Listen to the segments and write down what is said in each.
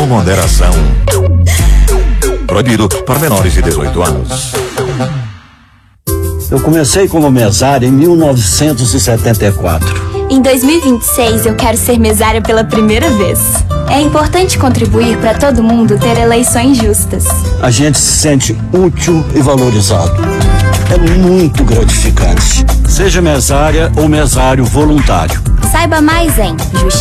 com moderação. Proibido para menores de 18 anos. Eu comecei como mesário em 1974. Em 2026 eu quero ser mesária pela primeira vez. É importante contribuir para todo mundo ter eleições justas. A gente se sente útil e valorizado. É muito gratificante. Seja mesária ou mesário voluntário. Saiba mais em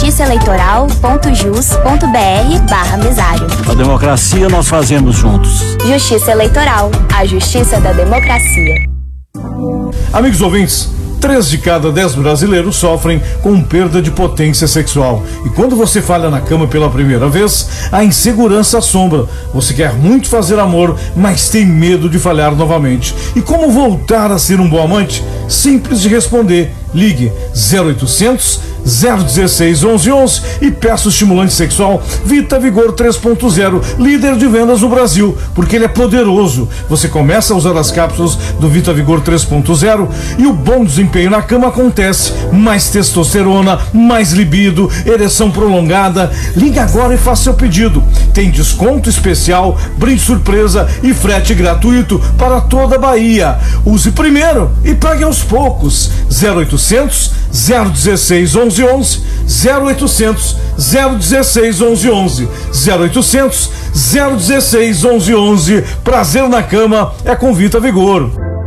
justiçaeleitoral.jus.br/mesário. A democracia nós fazemos juntos. Justiça Eleitoral, a justiça da democracia. Amigos ouvintes, 3 de cada 10 brasileiros sofrem com perda de potência sexual. E quando você falha na cama pela primeira vez, a insegurança assombra. Você quer muito fazer amor, mas tem medo de falhar novamente. E como voltar a ser um bom amante? Simples de responder. Ligue 0800 016 1111 e peça o estimulante sexual Vita Vigor 3.0, líder de vendas no Brasil, porque ele é poderoso. Você começa a usar as cápsulas do Vita Vigor 3.0 e o bom desempenho na cama acontece. Mais testosterona, mais libido, ereção prolongada. Ligue agora e faça seu pedido. Tem desconto especial, brinde surpresa e frete gratuito para toda a Bahia. Use primeiro e pague aos poucos. 0800 016 1111, 0800 016 1111, 0800 016 1111. Prazer na cama é com Vita Vigor.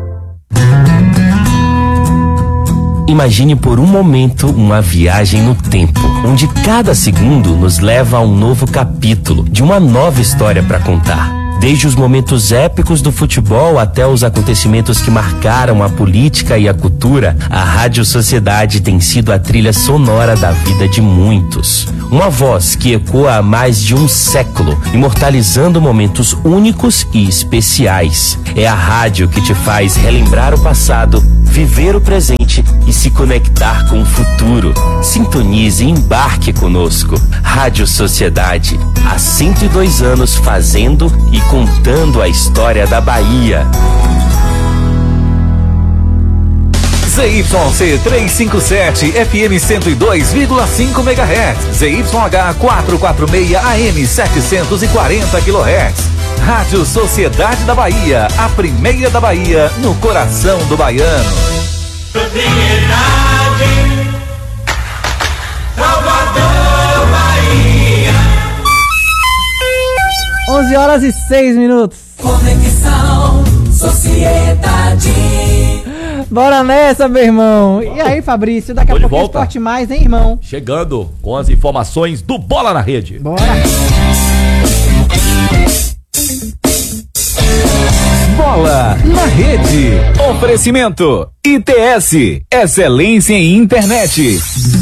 Imagine por um momento uma viagem no tempo, onde cada segundo nos leva a um novo capítulo de uma nova história para contar. Desde os momentos épicos do futebol até os acontecimentos que marcaram a política e a cultura, a Rádio Sociedade tem sido a trilha sonora da vida de muitos. Uma voz que ecoa há mais de um século, imortalizando momentos únicos e especiais. É a rádio que te faz relembrar o passado, viver o presente e se conectar com o futuro. Sintonize e embarque conosco. Rádio Sociedade, há 102 anos fazendo e contando a história da Bahia. ZYC 357 FM 102,5 MHz, ZYH 446 AM 740 kHz. Rádio Sociedade da Bahia, a primeira da Bahia, no coração do baiano. Propriedade, Salvador, Bahia. 11h06. Conexão Sociedade. Bora nessa, meu irmão. E aí, Fabrício, daqui a pouco Esporte Mais, hein, irmão? Chegando com as informações do Bola na Rede. Bora. Bola na Rede. Oferecimento ITS, excelência em internet.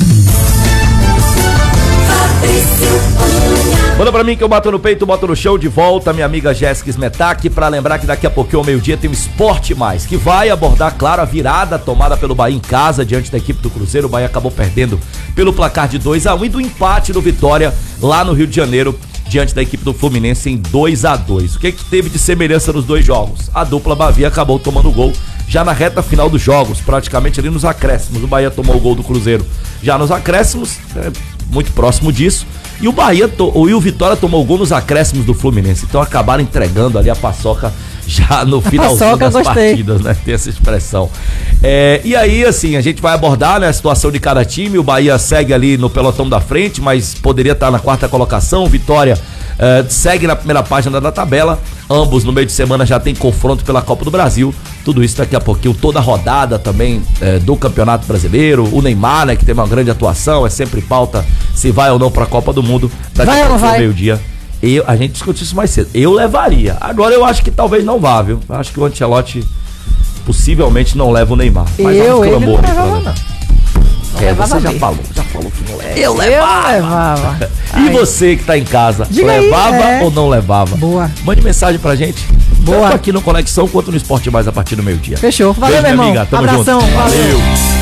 Manda pra mim que eu bato no peito, boto no chão. De volta, minha amiga Jéssica Smetak, pra lembrar que daqui a pouquinho ao meio-dia tem o Esporte Mais, que vai abordar, claro, a virada tomada pelo Bahia em casa diante da equipe do Cruzeiro. O Bahia acabou perdendo pelo placar de 2-1 e do empate do Vitória lá no Rio de Janeiro diante da equipe do Fluminense em 2-2. O que teve de semelhança nos dois jogos? A dupla Bahia acabou tomando gol já na reta final dos jogos, praticamente ali nos acréscimos. O Bahia tomou o gol do Cruzeiro já nos acréscimos, muito próximo disso. E o Vitória tomou o gol nos acréscimos do Fluminense. Então acabaram entregando ali a paçoca já no finalzinho das partidas, né? Tem essa expressão. E aí, assim, a gente vai abordar, né, a situação de cada time. O Bahia segue ali no pelotão da frente, mas poderia estar na 4ª colocação. O Vitória segue na primeira página da tabela. Ambos no meio de semana já tem confronto pela Copa do Brasil. Tudo isso daqui a pouquinho, toda a rodada também do Campeonato Brasileiro. O Neymar, né, que teve uma grande atuação, é sempre pauta se vai ou não pra Copa do Mundo. Daqui a pouquinho, ao meio-dia. A gente discutiu isso mais cedo. Eu levaria. Agora eu acho que talvez não vá, viu? Eu acho que o Ancelotti possivelmente não leva o Neymar. Mas ele não levava, não. Você já falou que não leva. Eu levava. E você que tá em casa, levava ou não levava? Boa. Mande mensagem pra gente. Boa. Tanto aqui no Conexão quanto no Esporte Mais a partir do meio-dia. Fechou. Valeu, beijo, meu irmão. Amiga. Tamo abração. junto. Valeu.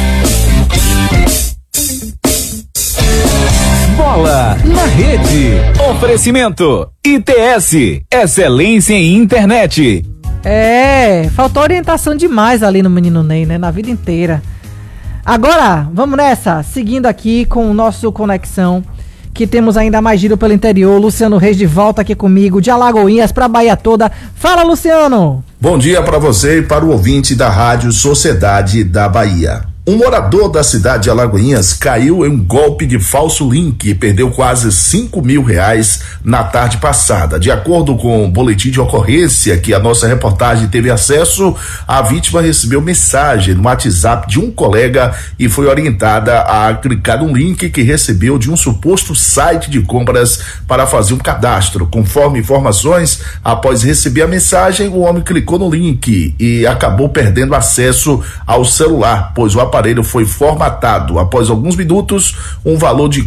Bola na Rede. Oferecimento ITS, excelência em internet. Faltou orientação demais ali no menino Ney, né? Na vida inteira. Agora, vamos nessa, seguindo aqui com o nosso Conexão, que temos ainda mais giro pelo interior. Luciano Reis de volta aqui comigo, de Alagoinhas pra Bahia toda. Fala, Luciano! Bom dia para você e para o ouvinte da Rádio Sociedade da Bahia. Um morador da cidade de Alagoinhas caiu em um golpe de falso link e perdeu quase R$5.000 na tarde passada. De acordo com o boletim de ocorrência que a nossa reportagem teve acesso, a vítima recebeu mensagem no WhatsApp de um colega e foi orientada a clicar no link que recebeu de um suposto site de compras para fazer um cadastro. Conforme informações, após receber a mensagem, o homem clicou no link e acabou perdendo acesso ao celular, pois o aparelho foi formatado. Após alguns minutos, um valor de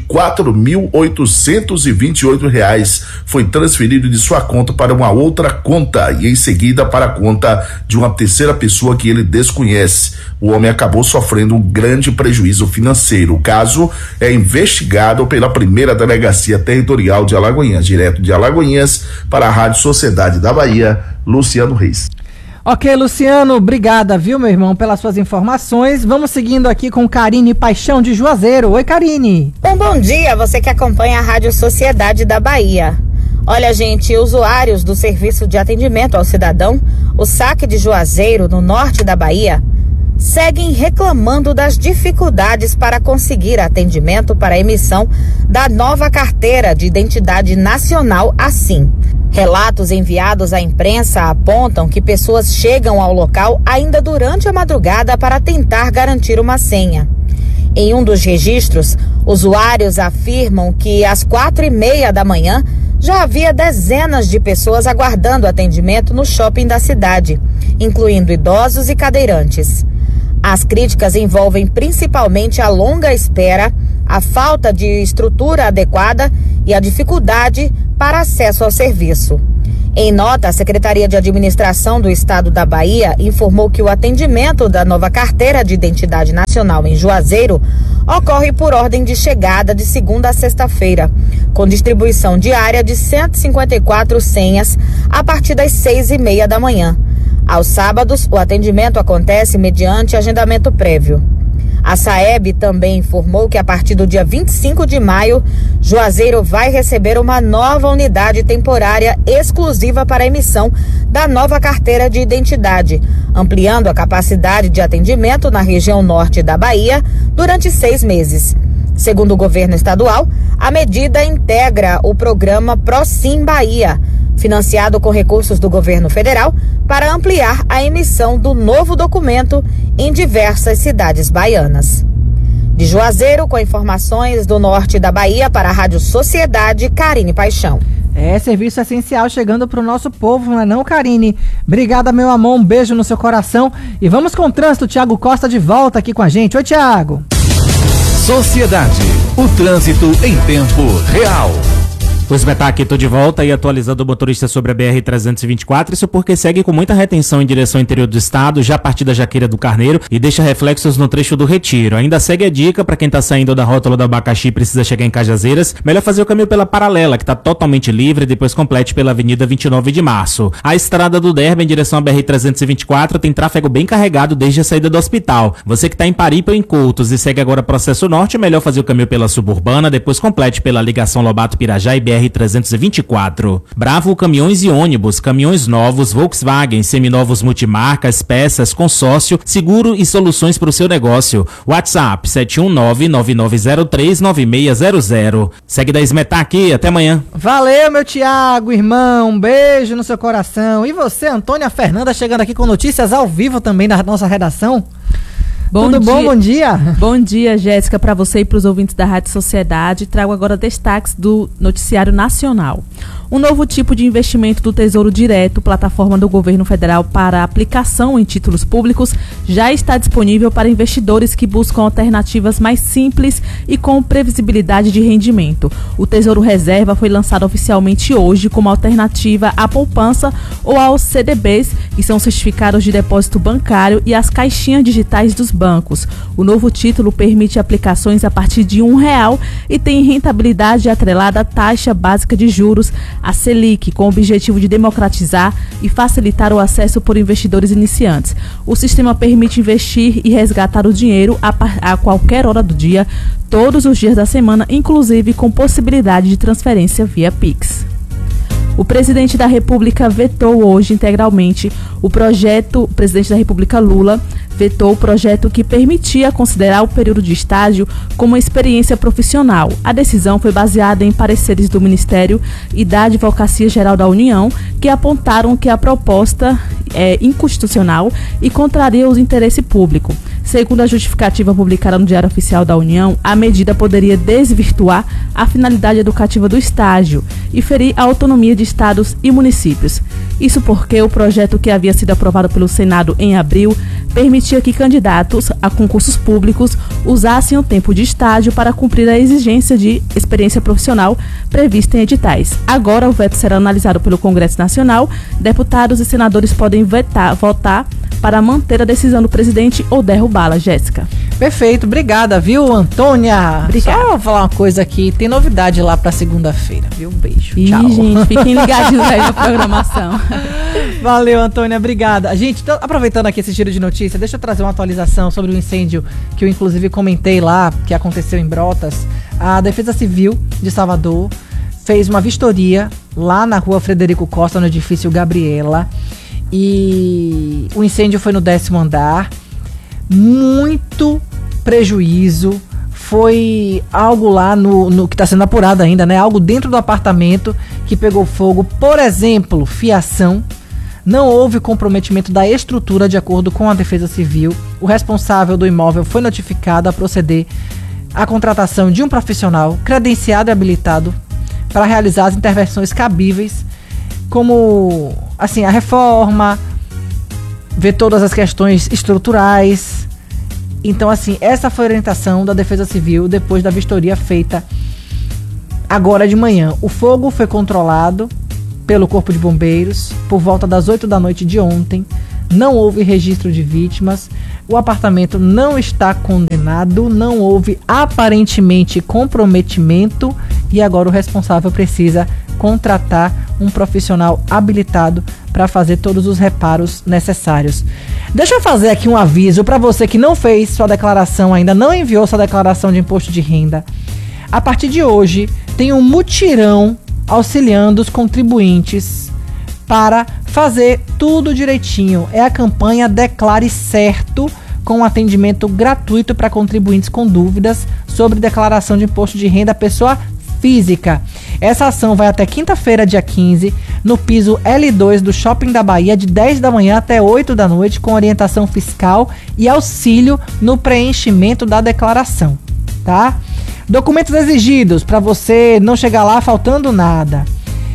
R$4.828 foi transferido de sua conta para uma outra conta e em seguida para a conta de uma terceira pessoa que ele desconhece. O homem acabou sofrendo um grande prejuízo financeiro. O caso é investigado pela primeira delegacia territorial de Alagoinhas. Direto de Alagoinhas para a Rádio Sociedade da Bahia, Luciano Reis. Ok, Luciano, obrigada, viu, meu irmão, pelas suas informações. Vamos seguindo aqui com Karine Paixão de Juazeiro. Oi, Karine. Bom dia, você que acompanha a Rádio Sociedade da Bahia. Olha, gente, usuários do Serviço de Atendimento ao Cidadão, o SAC de Juazeiro, no norte da Bahia, seguem reclamando das dificuldades para conseguir atendimento para a emissão da nova carteira de identidade nacional assim. Relatos enviados à imprensa apontam que pessoas chegam ao local ainda durante a madrugada para tentar garantir uma senha. Em um dos registros, usuários afirmam que às 4h30 da manhã já havia dezenas de pessoas aguardando atendimento no shopping da cidade, incluindo idosos e cadeirantes. As críticas envolvem principalmente a longa espera, a falta de estrutura adequada e a dificuldade para acesso ao serviço. Em nota, a Secretaria de Administração do Estado da Bahia informou que o atendimento da nova carteira de identidade nacional em Juazeiro ocorre por ordem de chegada de segunda a sexta-feira, com distribuição diária de 154 senhas a partir das 6h30 da manhã. Aos sábados, o atendimento acontece mediante agendamento prévio. A SAEB também informou que a partir do dia 25 de maio, Juazeiro vai receber uma nova unidade temporária exclusiva para a emissão da nova carteira de identidade, ampliando a capacidade de atendimento na região norte da Bahia durante 6 meses. Segundo o governo estadual, a medida integra o programa ProSim Bahia, financiado com recursos do governo federal, para ampliar a emissão do novo documento em diversas cidades baianas. De Juazeiro, com informações do norte da Bahia para a Rádio Sociedade, Karine Paixão. É, serviço essencial chegando pro nosso povo, não é não, Karine? Obrigada, meu amor, um beijo no seu coração. E vamos com o trânsito, Thiago Costa de volta aqui com a gente. Oi, Thiago. Sociedade, o trânsito em tempo real. Pois bem, tá aqui, tô de volta e atualizando o motorista sobre a BR-324, isso porque segue com muita retenção em direção ao interior do estado, já a partir da Jaqueira do Carneiro e deixa reflexos no trecho do Retiro. Ainda segue a dica para quem tá saindo da rótula do Abacaxi e precisa chegar em Cajazeiras, melhor fazer o caminho pela paralela, que tá totalmente livre, e depois complete pela Avenida 29 de Março. A estrada do Derby em direção à BR-324 tem tráfego bem carregado desde a saída do hospital. Você que tá em Paripa ou em Coutos e segue agora Processo Norte, melhor fazer o caminho pela Suburbana, depois complete pela ligação Lobato-Pirajá e BR-324. Bravo Caminhões e Ônibus, caminhões novos, Volkswagen, seminovos multimarcas, peças, consórcio, seguro e soluções para o seu negócio. WhatsApp 719-9903-9600. Segue da Smetá aqui, até amanhã. Valeu, meu Thiago, irmão, um beijo no seu coração. E você, Antônia Fernanda, chegando aqui com notícias ao vivo também da nossa redação. Tudo bom? Bom dia. Bom dia, Jéssica, para você e para os ouvintes da Rádio Sociedade. Trago agora destaques do Noticiário Nacional. Um novo tipo de investimento do Tesouro Direto, plataforma do governo federal para aplicação em títulos públicos, já está disponível para investidores que buscam alternativas mais simples e com previsibilidade de rendimento. O Tesouro Reserva foi lançado oficialmente hoje como alternativa à poupança ou aos CDBs, que são certificados de depósito bancário, e às caixinhas digitais dos bancos. bancos. O novo título permite aplicações a partir de R$1 e tem rentabilidade atrelada à taxa básica de juros, a Selic, com o objetivo de democratizar e facilitar o acesso por investidores iniciantes. O sistema permite investir e resgatar o dinheiro a qualquer hora do dia, todos os dias da semana, inclusive com possibilidade de transferência via Pix. O presidente da República vetou hoje integralmente o presidente da República Lula vetou o projeto que permitia considerar o período de estágio como uma experiência profissional. A decisão foi baseada em pareceres do Ministério e da Advocacia Geral da União, que apontaram que a proposta é inconstitucional e contraria os interesses públicos. Segundo a justificativa publicada no Diário Oficial da União, a medida poderia desvirtuar a finalidade educativa do estágio e ferir a autonomia de estados e municípios. Isso porque o projeto que havia sido aprovado pelo Senado em abril permitia que candidatos a concursos públicos usassem o tempo de estágio para cumprir a exigência de experiência profissional prevista em editais. Agora o veto será analisado pelo Congresso Nacional. Deputados e senadores podem votar para manter a decisão do presidente ou derrubá-la. Jéssica. Perfeito, obrigada, viu, Antônia? Obrigada. Só vou falar uma coisa aqui, tem novidade lá pra segunda-feira, viu? Um beijo, tchau. Gente, fiquem ligadinhos aí na programação. Valeu, Antônia, obrigada. Gente, então, aproveitando aqui esse giro de notícia, deixa eu trazer uma atualização sobre o incêndio que eu inclusive comentei lá, que aconteceu em Brotas. A Defesa Civil de Salvador fez uma vistoria lá na rua Frederico Costa, no edifício Gabriela, e o incêndio foi no 10º andar. Muito prejuízo, foi algo lá no que está sendo apurado ainda, né? Algo dentro do apartamento que pegou fogo. Por exemplo, fiação. Não houve comprometimento da estrutura de acordo com a Defesa Civil. O responsável do imóvel foi notificado a proceder à contratação de um profissional credenciado e habilitado para realizar as intervenções cabíveis, como assim, a reforma, ver todas as questões estruturais. Então, assim, essa foi a orientação da Defesa Civil depois da vistoria feita agora de manhã. O fogo foi controlado pelo Corpo de Bombeiros por volta das 8 da noite de ontem. Não houve registro de vítimas. O apartamento não está condenado. Não houve aparentemente comprometimento. E agora o responsável precisa contratar um profissional habilitado para fazer todos os reparos necessários. Deixa eu fazer aqui um aviso para você que não fez sua declaração ainda, não enviou sua declaração de imposto de renda. A partir de hoje, tem um mutirão auxiliando os contribuintes para fazer tudo direitinho. É a campanha Declare Certo, com atendimento gratuito para contribuintes com dúvidas sobre declaração de imposto de renda pessoa física. Essa ação vai até quinta-feira, dia 15, no piso L2 do Shopping da Bahia, de 10 da manhã até 8 da noite, com orientação fiscal e auxílio no preenchimento da declaração, tá? Documentos exigidos para você não chegar lá faltando nada.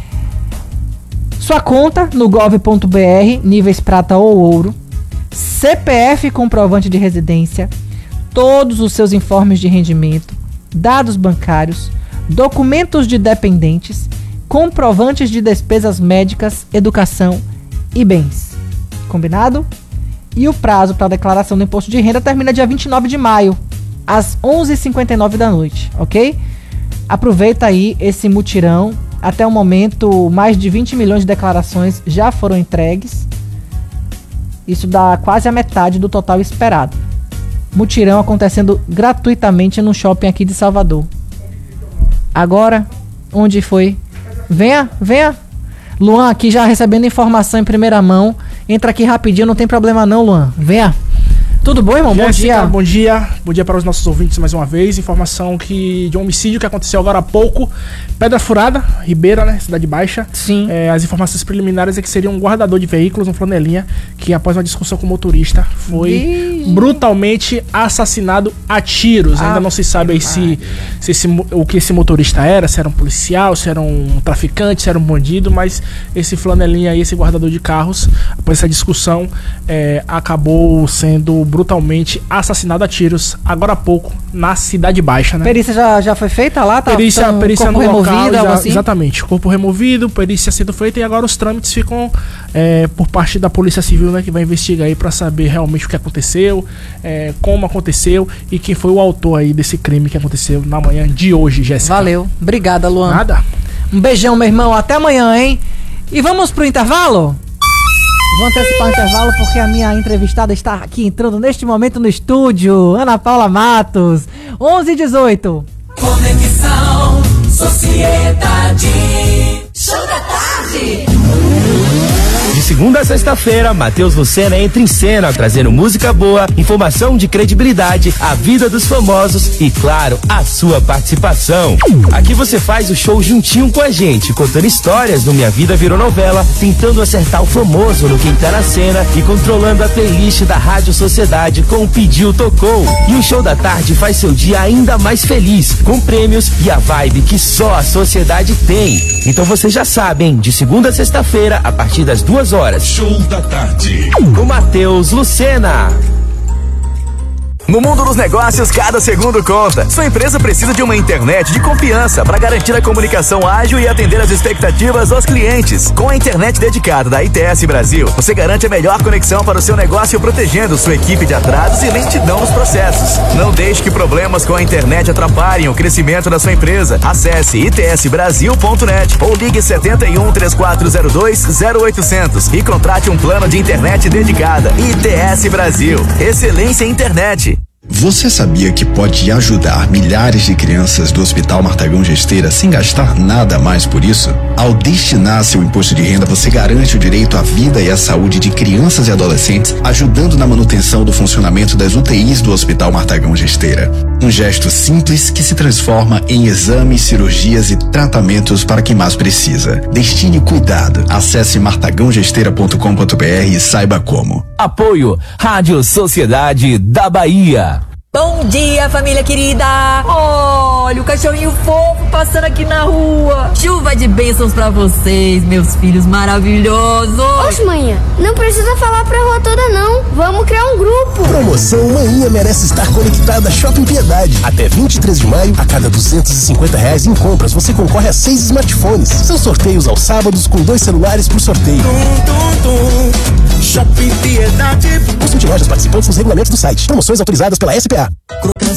Sua conta no gov.br, níveis prata ou ouro, CPF comprovante de residência, todos os seus informes de rendimento, dados bancários, documentos de dependentes, comprovantes de despesas médicas, educação e bens. Combinado? E o prazo para a declaração do imposto de renda termina dia 29 de maio, às 11h59 da noite, ok? Aproveita aí esse mutirão. Até o momento, mais de 20 milhões de declarações já foram entregues. Isso dá quase a metade do total esperado. Mutirão acontecendo gratuitamente no shopping aqui de Salvador. Agora, onde foi? Venha. Luan aqui já recebendo informação em primeira mão. Entra aqui rapidinho, não tem problema não, Luan. Venha. Tudo bom, irmão? Jéssica, bom dia. Bom dia para os nossos ouvintes mais uma vez. Informação de um homicídio que aconteceu agora há pouco. Pedra Furada, Ribeira, né? Cidade Baixa. Sim. As informações preliminares é que seria um guardador de veículos, um flanelinha, que após uma discussão com o motorista foi brutalmente assassinado a tiros. Ainda não se sabe aí o que esse motorista era, se era um policial, se era um traficante, se era um bandido, mas esse flanelinha aí, esse guardador de carros, após essa discussão, acabou sendo brutalmente assassinado a tiros agora há pouco na Cidade Baixa, né? Perícia já foi feita lá? Tá, Perícia corpo no removido, local, algo assim? exatamente. Corpo removido, perícia sendo feita e agora os trâmites ficam por parte da Polícia Civil, né? Que vai investigar aí pra saber realmente o que aconteceu, como aconteceu e quem foi o autor aí desse crime que aconteceu na manhã de hoje, Jéssica. Valeu. Obrigada, Luan. Nada. Um beijão, meu irmão. Até amanhã, hein? E vamos pro intervalo? Vou antecipar o intervalo porque a minha entrevistada está aqui entrando neste momento no estúdio. Ana Paula Matos, 11h18. Conexão Sociedade. Show da tarde. De segunda a sexta-feira, Matheus Lucena entra em cena, trazendo música boa, informação de credibilidade, a vida dos famosos e, claro, a sua participação. Aqui você faz o show juntinho com a gente, contando histórias do Minha Vida Virou Novela, tentando acertar o famoso no Quem Tá na Cena e controlando a playlist da Rádio Sociedade com o Pediu Tocou. E o Show da Tarde faz seu dia ainda mais feliz, com prêmios e a vibe que só a Sociedade tem. Então você já sabe, hein? De segunda a sexta-feira, a partir das 2 horas. Show da Tarde. Com Matheus Lucena. No mundo dos negócios, cada segundo conta. Sua empresa precisa de uma internet de confiança para garantir a comunicação ágil e atender as expectativas dos clientes. Com a internet dedicada da ITS Brasil, você garante a melhor conexão para o seu negócio, protegendo sua equipe de atrasos e lentidão nos processos. Não deixe que problemas com a internet atrapalhem o crescimento da sua empresa. Acesse itsbrasil.net ou ligue 71 3402 0800 e contrate um plano de internet dedicada. ITS Brasil. Excelência em internet. Você sabia que pode ajudar milhares de crianças do Hospital Martagão Gesteira sem gastar nada mais por isso? Ao destinar seu imposto de renda, você garante o direito à vida e à saúde de crianças e adolescentes, ajudando na manutenção do funcionamento das UTIs do Hospital Martagão Gesteira. Um gesto simples que se transforma em exames, cirurgias e tratamentos para quem mais precisa. Destine cuidado. Acesse martagãogesteira.com.br e saiba como. Apoio Rádio Sociedade da Bahia. Bom dia, família querida! Olha o cachorrinho fofo passando aqui na rua. Chuva de bênçãos pra vocês, meus filhos maravilhosos. Oxe, manhã, não precisa falar pra rua toda não. Vamos criar um grupo. Promoção Manhã merece estar conectada à Shopping Piedade. Até 23 de maio, a cada R$250 em compras, você concorre a 6 smartphones. São sorteios aos sábados com 2 celulares por sorteio. Shopping Piedade. Consulte lojas participantes nos regulamentos do site. Promoções autorizadas pela SPA.